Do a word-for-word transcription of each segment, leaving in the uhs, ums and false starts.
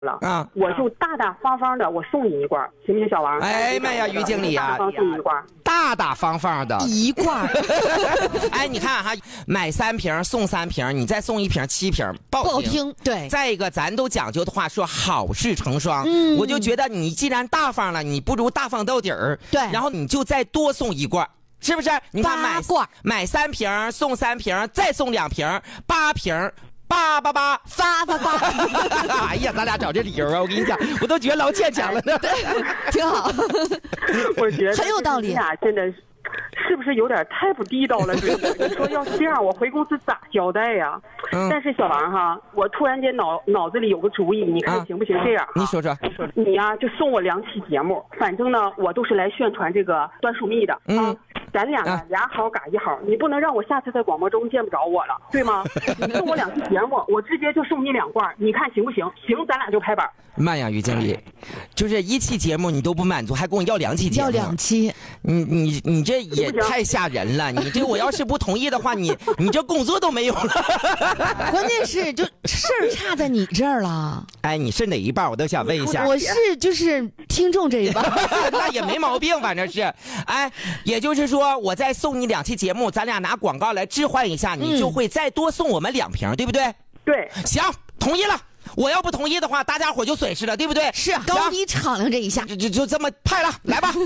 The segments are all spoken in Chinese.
了啊，我就大大方方的，我送你一罐，行不行，小王？ 哎妈呀，于经理啊， 大大方送你一罐， 大大方方的一罐。 哎，你看哈，买三瓶送三瓶，你再送一瓶七瓶，不好听。 不好听，对。 再一个，咱都讲究的话说好事成双，嗯，我就觉得你既然大方了，你不如大方到底儿， 对， 然后你就再多送一罐。是不是？你看买买三瓶送三瓶，再送两瓶，八瓶。八八八发发发！ 哎呀，咱俩找这理由啊！我跟你讲，我都觉得老欠讲了呢。 挺好， 我觉得很有道理。 你俩真的是不是有点太不地道了？真的，你说要是这样，我回公司咋交代呀？嗯、但是小王哈，我突然间脑脑子里有个主意，你看行不行？这样， 你说说， 你呀、啊、就送我两期节目，反正呢，我都是来宣传这个椴树蜜的。嗯。啊咱俩呢，俩好嘎一好，你不能让我下次在广播中见不着我了，对吗？你送我两期节目，我直接就送你两罐，你看行不行？行，咱俩就拍板。 慢呀，于经理，就是一期节目你都不满足，还跟我要两期节目？ 要两期？ 你你你这也太吓人了！你这我要是不同意的话，你你这工作都没有了。 关键是就事儿差在你这儿了。 哎，你是哪一半？我都想问一下。 我是就是听众这一半， 那也没毛病，反正是。哎，也就是说，我再送你两期节目，咱俩拿广告来置换一下，你就会再多送我们两瓶，对不对？ 对。行， 同意了。我要不同意的话，大家伙就损失了，对不对？ 是高低敞亮这一下， 就就就这么派了，来吧。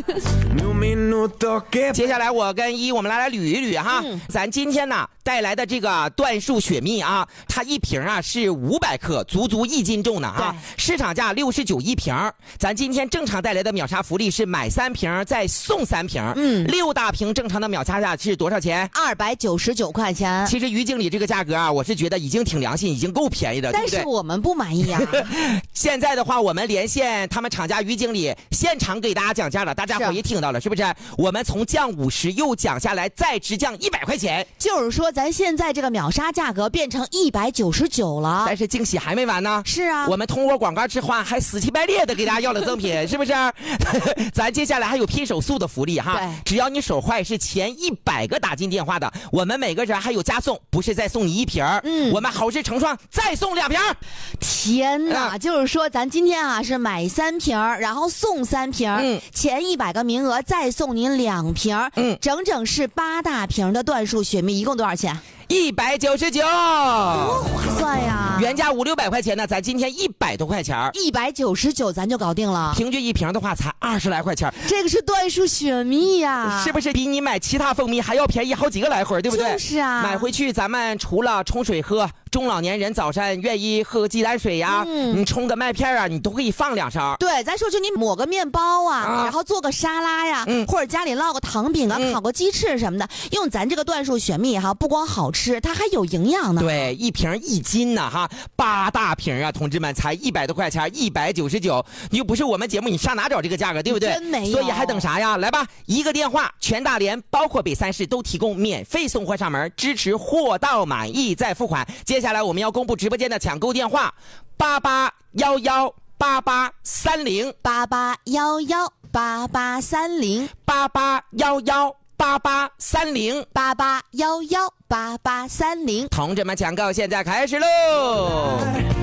接下来我跟一我们来来捋一捋哈，嗯、咱今天呢带来的这个椴树雪蜜啊，它一瓶啊是五百克，足足一斤重呢啊，市场价六十九一瓶。咱今天正常带来的秒杀福利是买三瓶再送三瓶，嗯，六大瓶正常的秒杀价是多少钱？ 二百九十九块钱。 其实于经理这个价格啊，我是觉得已经挺良心，已经够便宜的， 但是对不对？ 我们不满意啊。 现在的话，我们连线他们厂家于经理，现场给大家讲价了，大家伙也听到了，是不是？我们从降五十又降下来，再直降一百块钱， 就是说咱现在这个秒杀价格变成一百九十九了。 但是惊喜还没完呢。 是啊， 我们通过广告置换，还死乞白赖的给大家要了赠品，是不是？咱接下来还有拼手速的福利哈，只要你手坏是前一百个打进电话的，我们每个人还有加送，不是再送你一瓶，嗯，我们好事成双，再送两瓶。 天哪！啊、就是说，咱今天啊是买三瓶，然后送三瓶，嗯，前一百个名额再送您两瓶，嗯，整整是八大瓶的椴树雪蜜，一共多少钱？ 一百九十九， 多划算呀！ 原价五六百块钱呢，咱今天一百多块钱， 一百九十九咱就搞定了。 平均一瓶的话才二十来块钱， 这个是椴树雪蜜呀， 是不是比你买其他蜂蜜还要便宜好几个来回，对不对？ 就是啊， 买回去咱们除了冲水喝，中老年人早上愿意喝鸡蛋水呀，嗯、你冲个麦片啊，你都可以放两勺。 对，咱说就你抹个面包啊，啊然后做个沙拉呀，嗯、或者家里烙个糖饼啊，嗯、烤个鸡翅什么的，用咱这个椴树雪蜜哈，不光好吃，它还有营养呢。 对，一瓶一斤呢哈，八大瓶啊，同志们才一百多块钱，一百九十九，你又不是我们节目，你上哪找这个价格，对不对？ 真没有。 所以还等啥呀？来吧，一个电话，全大连包括北三市都提供免费送货上门，支持货到满意再付款。接下来我们要公布直播间的抢购电话：八八幺幺八八三零八八幺幺八八三零八八幺幺八八三零八八幺幺八八三零。 同志们，抢购现在开始喽！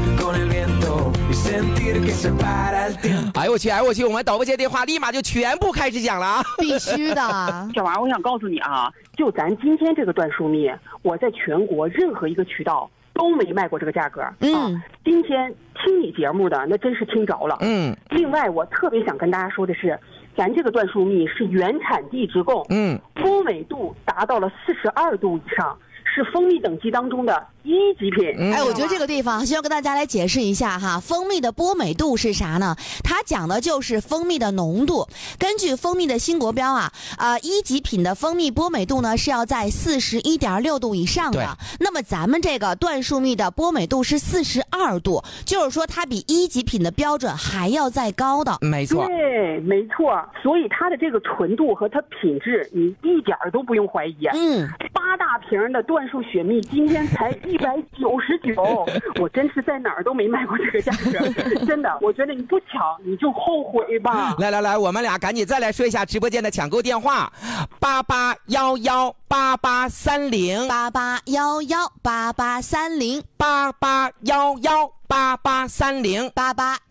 哎呦我去，哎呦我去，我们导播接电话立马就全部开始讲了啊！ 必须的。 小王，我想告诉你啊，就咱今天这个椴树蜜，我在全国任何一个渠道都没卖过这个价格。嗯、啊，今天听你节目的那真是听着了。嗯。另外，我特别想跟大家说的是，咱这个椴树蜜是原产地直供，嗯，波美度达到了四十二度以上。是蜂蜜等级当中的一级品。 嗯、哎，我觉得这个地方需要跟大家来解释一下哈，蜂蜜的波美度是啥呢？它讲的就是蜂蜜的浓度。根据蜂蜜的新国标啊，呃，一级品的蜂蜜波美度呢是要在四十一点六度以上的。那么咱们这个椴树蜜的波美度是四十二度，就是说它比一级品的标准还要再高的。 没错， 对，没错。所以它的这个纯度和它品质，你一点都不用怀疑。嗯，八大瓶的椴树雪蜜今天才一百九十九，我真是在哪儿都没卖过这个价格，真的，我觉得你不抢你就后悔吧。 来来来，我们俩赶紧再来说一下直播间的抢购电话：八八幺幺八八三零八八幺幺八八三零八八幺幺。 八八三零八八。